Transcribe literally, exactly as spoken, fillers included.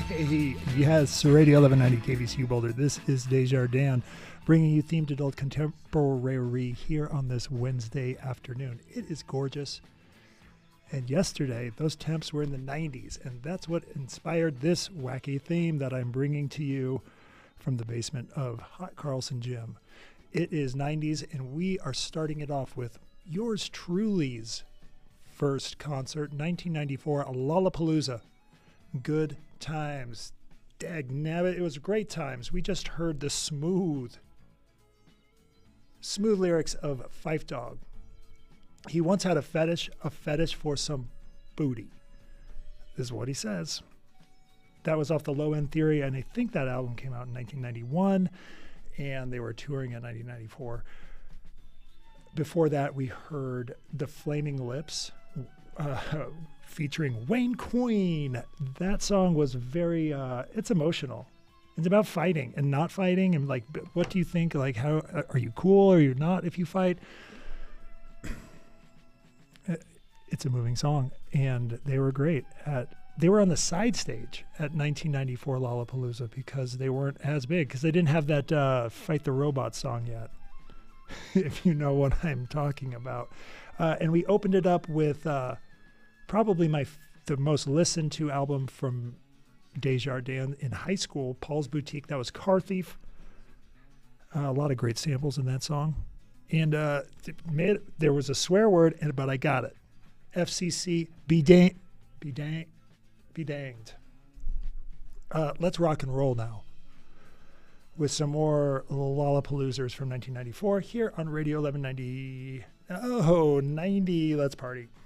Hey, yes, Radio eleven ninety K V C U Boulder. This is Desjardins, bringing you themed adult contemporary here on this Wednesday afternoon. It is gorgeous. And yesterday, those temps were in the nineties, and that's what inspired this wacky theme that I'm bringing to you from the basement of Hot Carlson Gym. It is nineties, and we are starting it off with yours truly's first concert, nineteen ninety-four, Lollapalooza. Good times. Dagnabbit, it was great times. We just heard the smooth, smooth lyrics of Phife Dawg. He once had a fetish, a fetish for some booty. This is what he says. That was off the Low End Theory, and I think that album came out in nineteen ninety-one, and they were touring in nineteen ninety-four. Before that, we heard The Flaming Lips, uh, featuring Wayne Coyne. That song was very, uh, it's emotional. It's about fighting and not fighting, and like, what do you think? Like, how are you cool or you're not if you fight? It's a moving song, and they were great at. They were on the side stage at nineteen ninety-four Lollapalooza because they weren't as big, because they didn't have that uh, Fight the Robot song yet, if you know what I'm talking about. Uh, and we opened it up with uh, probably my f- the most listened to album from Desjardins in high school, Paul's Boutique. That was Car Thief. Uh, a lot of great samples in that song. And uh, th- made, there was a swear word, and but I got it. F C C, be dang, be dang, be danged. Uh, let's rock and roll now with some more Lollapaloozers from nineteen ninety-four here on Radio eleven ninety. Oh, ninety, let's party.